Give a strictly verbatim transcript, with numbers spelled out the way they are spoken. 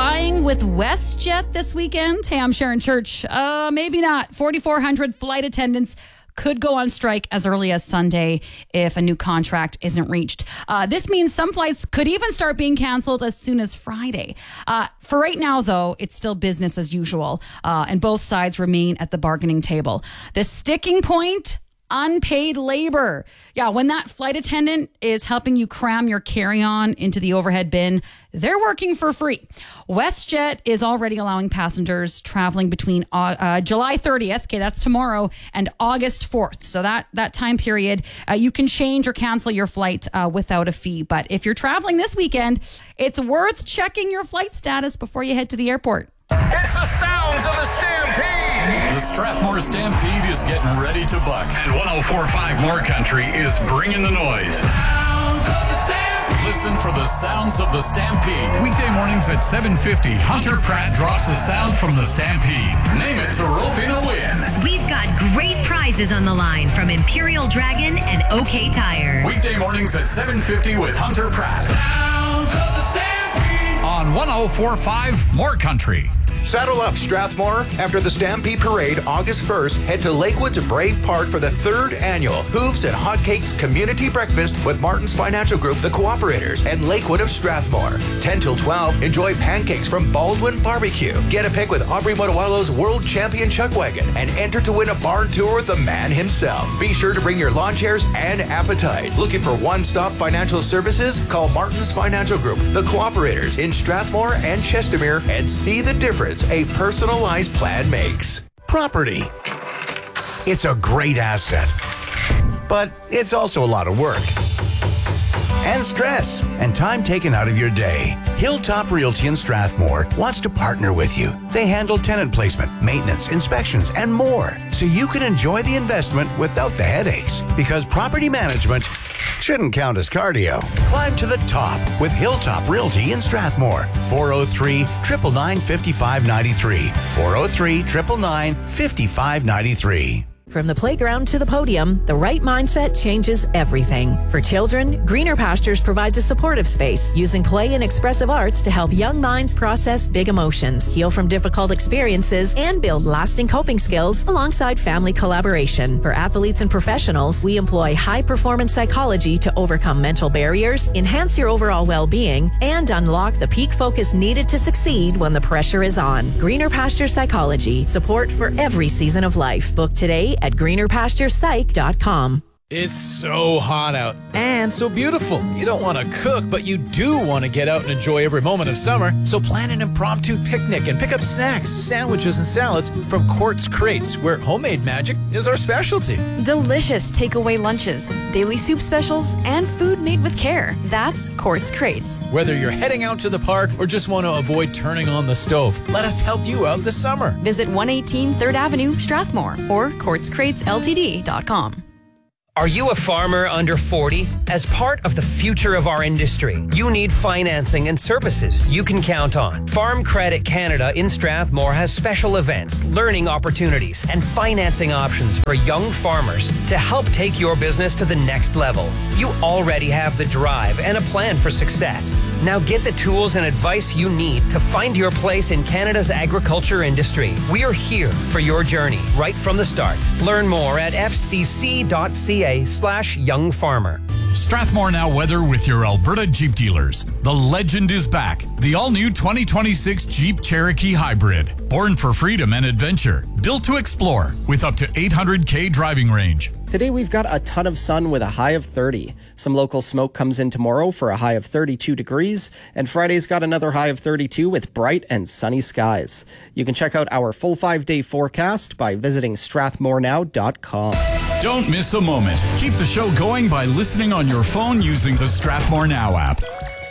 flying with WestJet this weekend? Hey, I'm Sharon Church. Uh, maybe not. forty-four hundred flight attendants could go on strike as early as Sunday if a new contract isn't reached. Uh, this means some flights could even start being canceled as soon as Friday. Uh, for right now, though, it's still business as usual, uh, and both sides remain at the bargaining table. The sticking point: unpaid labor. Yeah, when that flight attendant is helping you cram your carry-on into the overhead bin, they're working for free. WestJet is already allowing passengers traveling between uh, uh, July thirtieth, okay, that's tomorrow, and August fourth. So that, that time period, uh, you can change or cancel your flight uh, without a fee. But if you're traveling this weekend, it's worth checking your flight status before you head to the airport. It's the sounds of the Stampede. The Strathmore Stampede is getting ready to buck. And one oh four point five More Country is bringing the noise. Sounds of the Stampede. Listen for the sounds of the Stampede. Weekday mornings at seven fifty, Hunter Pratt drops the sound from the Stampede. Name it to rope in a win. We've got great prizes on the line from Imperial Dragon and OK Tire. Weekday mornings at seven fifty with Hunter Pratt. Sounds of the Stampede. On one oh four point five More Country. Saddle up, Strathmore. After the Stampede Parade, August first, head to Lakewood's Brave Park for the third annual Hooves and Hotcakes Community Breakfast with Martin's Financial Group, the Cooperators, and Lakewood of Strathmore. ten till twelve, enjoy pancakes from Baldwin Barbecue. Get a pic with Aubrey Motowalo's World Champion Chuck Wagon and enter to win a barn tour with the man himself. Be sure to bring your lawn chairs and appetite. Looking for one-stop financial services? Call Martin's Financial Group, the Cooperators in Strathmore and Chestermere, and see the difference a personalized plan makes. Property. It's a great asset, but it's also a lot of work and stress and time taken out of your day. Hilltop Realty in Strathmore wants to partner with you. They handle tenant placement, maintenance, inspections, and more, so you can enjoy the investment without the headaches, because property management shouldn't count as cardio. Climb to the top with Hilltop Realty in Strathmore. four oh three, nine nine nine, five five nine three. four oh three, nine nine nine, five five nine three. From the playground to the podium, the right mindset changes everything. For children, Greener Pastures provides a supportive space using play and expressive arts to help young minds process big emotions, heal from difficult experiences, and build lasting coping skills alongside family collaboration. For athletes and professionals, we employ high-performance psychology to overcome mental barriers, enhance your overall well-being, and unlock the peak focus needed to succeed when the pressure is on. Greener Pastures Psychology, support for every season of life. Book today at greener pastures psych dot com. It's so hot out and so beautiful. You don't want to cook, but you do want to get out and enjoy every moment of summer. So plan an impromptu picnic and pick up snacks, sandwiches, and salads from Quartz Crates, where homemade magic is our specialty. Delicious takeaway lunches, daily soup specials, and food made with care. That's Quartz Crates. Whether you're heading out to the park or just want to avoid turning on the stove, let us help you out this summer. Visit one eighteen third Avenue, Strathmore, or quartz crates l t d dot com. Are you a farmer under forty? As part of the future of our industry, you need financing and services you can count on. Farm Credit Canada in Strathmore has special events, learning opportunities, and financing options for young farmers to help take your business to the next level. You already have the drive and a plan for success. Now get the tools and advice you need to find your place in Canada's agriculture industry. We are here for your journey right from the start. Learn more at f c c dot c a slash young farmer. Strathmore Now weather with your Alberta Jeep dealers. The legend is back. The all-new twenty twenty-six Jeep Cherokee Hybrid. Born for freedom and adventure. Built to explore with up to eight hundred k driving range. Today we've got a ton of sun with a high of thirty. Some local smoke comes in tomorrow for a high of thirty-two degrees, and Friday's got another high of thirty-two with bright and sunny skies. You can check out our full five-day forecast by visiting strathmore now dot com. Don't miss a moment. Keep the show going by listening on your phone using the Strathmore Now app.